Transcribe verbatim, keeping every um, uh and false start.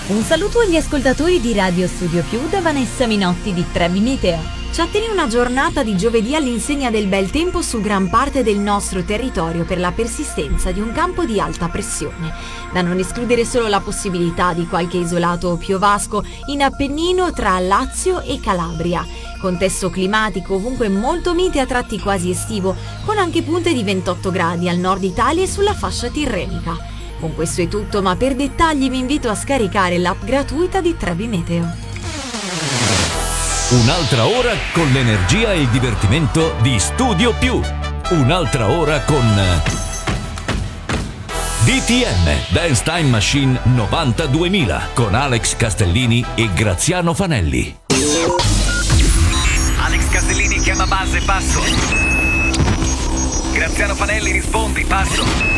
Un saluto agli ascoltatori di Radio Studio Più da Vanessa Minotti di Trebi Meteo. Ci attende una giornata di giovedì all'insegna del bel tempo su gran parte del nostro territorio per la persistenza di un campo di alta pressione. Da non escludere solo la possibilità di qualche isolato piovasco in Appennino tra Lazio e Calabria. Contesto climatico ovunque molto mite, a tratti quasi estivo, con anche punte di ventotto gradi al nord Italia e sulla fascia tirrenica. Con questo è tutto, ma per dettagli vi invito a scaricare l'app gratuita di Trebi Meteo. Un'altra ora con l'energia e il divertimento di Studio Più. Un'altra ora con D T M Dance Time Machine novanta duemila con Alex Castellini e Graziano Fanelli. Alex Castellini chiama base, passo. Graziano Fanelli rispondi, passo.